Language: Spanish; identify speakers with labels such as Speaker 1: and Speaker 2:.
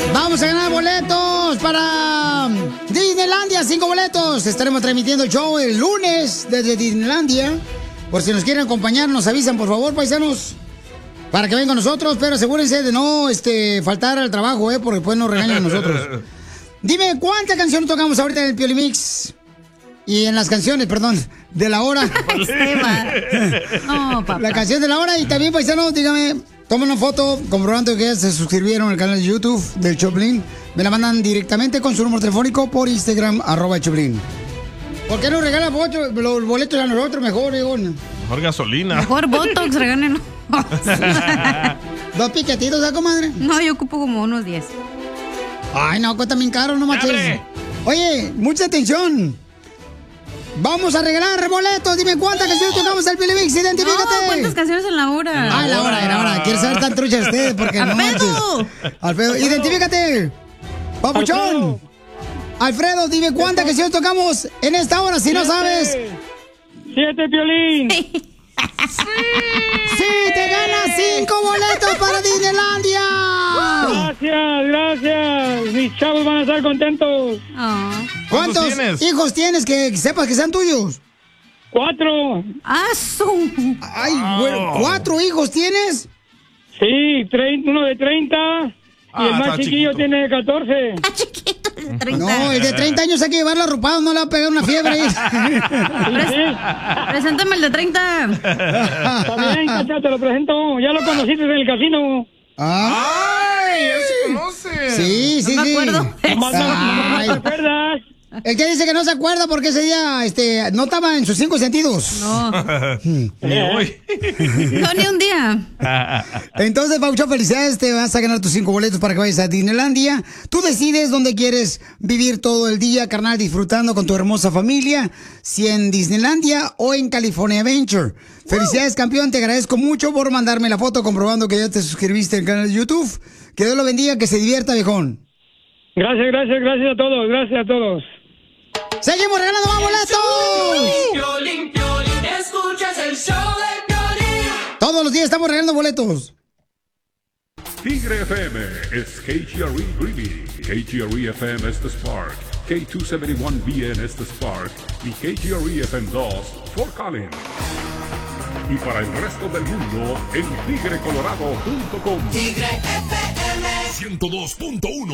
Speaker 1: Vamos a ganar boletos para Disneylandia, 5 boletos. Estaremos transmitiendo el show el lunes desde Disneylandia. Por si nos quieren acompañar, nos avisan, por favor, paisanos, para que vengan con nosotros, pero asegúrense de no faltar al trabajo, porque después nos regañan a nosotros. Dime, ¿cuántas canciones tocamos ahorita en el Pioli Mix? Y en las canciones, perdón, de la hora.
Speaker 2: No, papá.
Speaker 1: La canción de la hora. Y también, paisanos, dígame, tomen una foto comprobando que ya se suscribieron al canal de YouTube del Choplin. Me la mandan directamente con su número telefónico por Instagram, @Choplin. ¿Por qué no regalan los boletos a nosotros mejor, digo?
Speaker 3: Mejor gasolina.
Speaker 2: Mejor Botox, regálenos.
Speaker 1: 2 piquetitos, ¿sabes, comadre?
Speaker 2: No, yo ocupo como unos 10.
Speaker 1: Ay, no, cuesta bien caro, no manches. Oye, mucha atención. Vamos a regalar boletos. Dime cuántas canciones tocamos el Pioli Mix. Identifícate.
Speaker 2: No, ¿cuántas canciones en la hora?
Speaker 1: Ah, la hora. Quiero saber tan trucha ustedes porque no manches. Alfredo, identifícate. Papuchón. Alfredo, dime cuántas canciones tocamos en esta hora, si no sabes.
Speaker 4: 7, Piolín.
Speaker 1: ¡Sí! ¡Te ganas 5 boletos para Disneylandia!
Speaker 4: Gracias. Mis chavos van a estar contentos.
Speaker 1: ¿Cuántos hijos tienes que sepas que sean tuyos?
Speaker 4: 4.
Speaker 1: Ay, bueno, 4 hijos tienes.
Speaker 4: Sí, uno de 30 y el más chiquillo tiene 14.
Speaker 2: Está chiquito el de 30.
Speaker 1: No, el de 30 años hay que llevarlo arropado, no le va a pegar una fiebre.
Speaker 2: Preséntame el de 30.
Speaker 4: Está bien, Cacha, te lo presento. Ya lo conociste en el casino.
Speaker 3: ¡Ay! ¡Ya se conoce!
Speaker 1: Sí.
Speaker 2: No me acuerdo.
Speaker 4: ¿No te acuerdas?
Speaker 1: El que dice que no se acuerda porque ese día no estaba en sus 5 sentidos.
Speaker 2: No.
Speaker 3: Ni hoy.
Speaker 2: No, ni un día.
Speaker 1: Entonces, Paucho, felicidades, te vas a ganar tus 5 boletos para que vayas a Disneylandia. Tú decides dónde quieres vivir todo el día, carnal, disfrutando con tu hermosa familia, si en Disneylandia o en California Adventure. Felicidades, campeón, te agradezco mucho por mandarme la foto comprobando que ya te suscribiste al canal de YouTube. Que Dios lo bendiga, que se divierta, viejón.
Speaker 4: Gracias a todos.
Speaker 1: ¡Seguimos regalando más boletos!
Speaker 5: Piolín, escuchas el show de Piolín.
Speaker 1: Todos los días estamos regalando boletos.
Speaker 6: Tigre FM es KGRE Greeley, KGRE FM es The Spark, K271BN es The Spark y KGRE FM 2 Fort Collins. Y para el resto del mundo en tigrecolorado.com.
Speaker 5: Tigre FM
Speaker 6: 102.1